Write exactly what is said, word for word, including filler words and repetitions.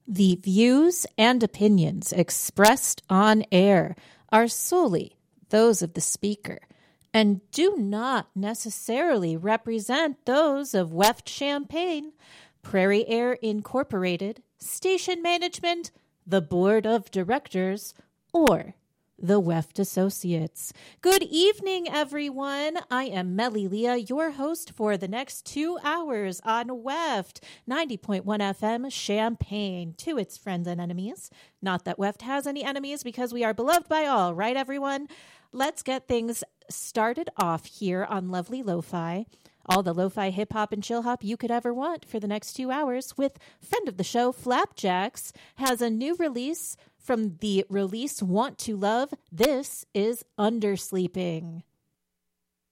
The views and opinions expressed on air are solely those of the speaker and do not necessarily represent those of Weft Champaign, Prairie Air Incorporated, Station Management, the Board of Directors, or the Weft Associates. Good evening, everyone. I am Melly Leah, your host for the next two hours on Weft ninety point one F M Champaign, to its friends and enemies. Not that Weft has any enemies, because we are beloved by all, right, everyone? Let's get things started off here on Lovely Lo-Fi. All the lo-fi, hip-hop, and chill-hop you could ever want for the next two hours with friend of the show, Flapjacks, has a new release from the release Want to Love. This is Undersleeping.